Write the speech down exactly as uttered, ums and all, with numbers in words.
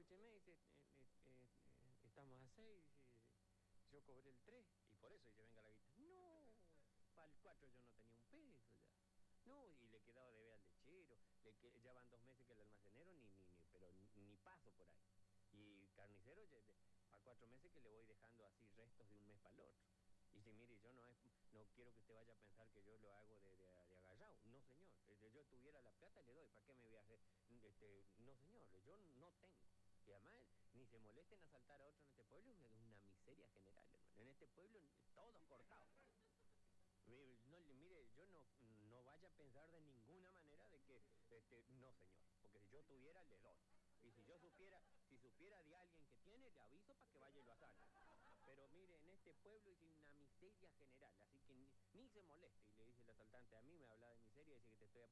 escúcheme, dice, eh, eh, eh, estamos a seis, dice, yo cobré el tres, y por eso dice, venga la guita. No, para el cuatro yo no tenía un peso ya. No, y le quedaba de ver al lechero, le que, ya van dos meses que el almacenero ni, ni, ni, pero ni, ni paso por ahí. Y carnicero, para cuatro meses que le voy dejando así restos de un mes para el otro. Y dice, mire, yo no es, no quiero que usted vaya a pensar que yo lo hago de, de, de agarrado. No, señor. Si yo tuviera la plata, le doy. ¿Para qué me voy a hacer? Este, no, señor. Yo no tengo. Y además, ni se molesten a asaltar a otro en este pueblo, es una miseria general, hermano. En este pueblo, todos cortados. No, mire, yo no, no vaya a pensar de ninguna manera de que, este, no, señor. Porque si yo tuviera, le doy. Y si yo supiera, si supiera de alguien que tiene, le aviso para que vaya y lo asalte. Pero mire, en este pueblo es una miseria general, así que ni, ni se moleste. Y le dice el asaltante, a mí me habla de miseria y dice que te estoy